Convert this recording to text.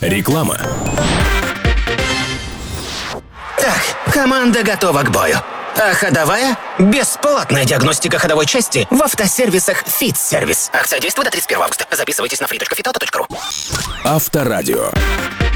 Реклама. Так, команда готова к бою. А ходовая? Бесплатная диагностика ходовой части в автосервисах «Фитсервис». Акция действует до 31 августа. Записывайтесь на free.fitauto.ru. Авторадио.